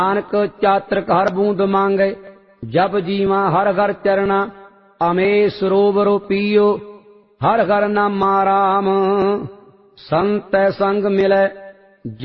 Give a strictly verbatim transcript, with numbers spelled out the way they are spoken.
नानक चात्र हर बूंद मांगे, जब जीवा हर घर चरना। अमे सरोवरो पियो, हर घर नामा राम। संत संग मिले